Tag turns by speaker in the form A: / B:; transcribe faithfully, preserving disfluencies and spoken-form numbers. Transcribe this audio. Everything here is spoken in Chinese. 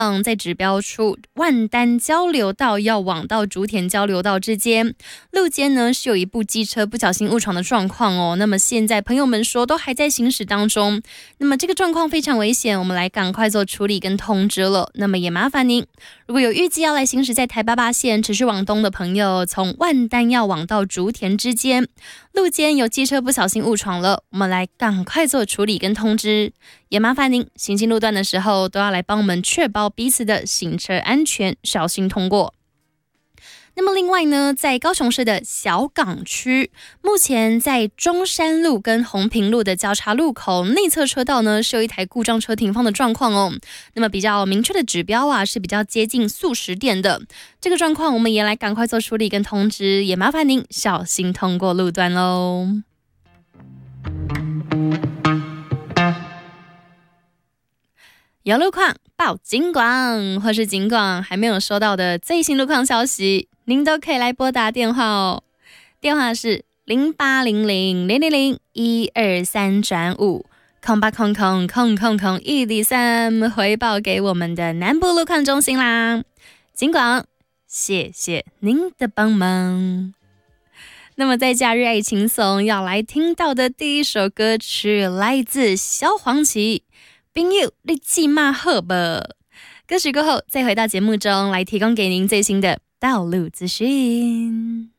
A: 嗯，在指标处万丹交流道要往到竹田交流道之间，路肩呢是有一部机车不小心误闯的状况哦。那么现在朋友们说都还在行驶当中，那么这个状况非常危险，我们来赶快做处理跟通知了。那么也麻烦您，如果有预计要来行驶在台八八线持续往东的朋友，从万丹要往到竹田之间，路肩有机车不小心误闯了，我们来赶快做处理跟通知。也麻烦您行进路段的时候都要来帮我们确保彼此的行车安全，小心通过。那么另外呢，在高雄市的小港区，目前在中山路跟红屏路的交叉路口内侧车道呢，是有一台故障车停放的状况哦。那么比较明确的指标啊，是比较接近速食店的这个状况，我们也来赶快做处理跟通知，也麻烦您小心通过路段喽。有路况报警广，或是警广还没有收到的最新路况消息，您都可以来拨打电话哦。电话是零八零零零零零一二三转五空八空空空空空一零三，回报给我们的南部路况中心啦。警广，谢谢您的帮忙。那么在假日爱轻松要来听到的第一首歌曲，来自萧煌奇。朋友，你记骂好不？歌曲过后，再回到节目中来提供给您最新的道路资讯。